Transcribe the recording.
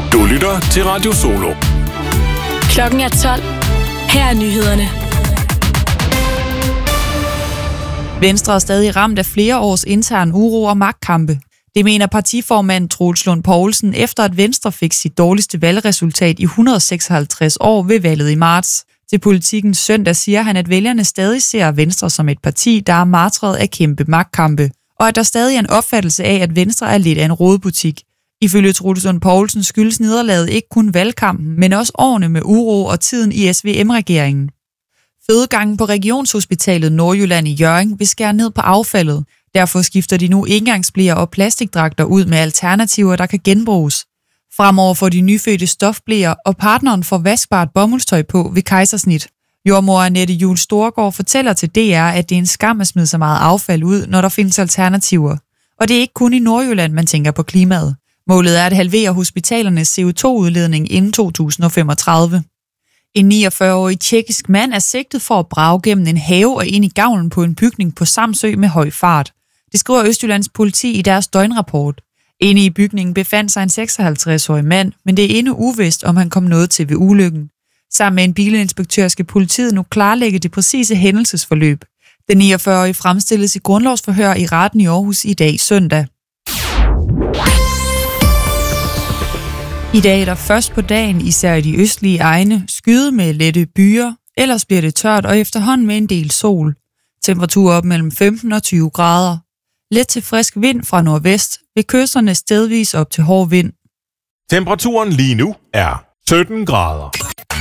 Du lytter til Radio Solo. Klokken er 12. Her er nyhederne. Venstre er stadig ramt af flere års intern uro og magtkampe. Det mener partiformand Troels Lund Poulsen, efter at Venstre fik sit dårligste valgresultat i 156 år ved valget i marts. Til Politiken søndag siger han, at vælgerne stadig ser Venstre som et parti, der er martret af kæmpe magtkampe, og at der stadig er en opfattelse af, at Venstre er lidt af en rodebutik. Ifølge Troels Lund Poulsen skyldes nederlaget ikke kun valgkampen, men også årene med uro og tiden i SVM-regeringen. Fødegangen på Regionshospitalet Nordjylland i Hjørring vil skære ned på affaldet. Derfor skifter de nu engangsbleer og plastikdragter ud med alternativer, der kan genbruges. Fremover får de nyfødte stofbleer, og partneren får vaskbart bomuldstøj på ved kejsersnit. Jordmor Annette Juhl Storgård fortæller til DR, at det er en skam at smide så meget affald ud, når der findes alternativer. Og det er ikke kun i Nordjylland, man tænker på klimaet. Målet er at halvere hospitalernes CO2-udledning inden 2035. En 49-årig tjekkisk mand er sigtet for at brage gennem en have og ind i gavlen på en bygning på Samsø med høj fart. Det skriver Østjyllands politi i deres døgnrapport. Inde i bygningen befandt sig en 56-årig mand, men det er endnu uvist, om han kom noget til ved ulykken. Sammen med en bilinspektør skal politiet nu klarlægge det præcise hændelsesforløb. Den 49-årige fremstilles i grundlovsforhør i retten i Aarhus i dag søndag. I dag er der først på dagen, især i de østlige egne, skyde med lette byer, ellers bliver det tørt og efterhånden med en del sol. Temperatur op mellem 15 og 20 grader. Let til frisk vind fra nordvest, ved kysterne stedvis op til hård vind. Temperaturen lige nu er 17 grader.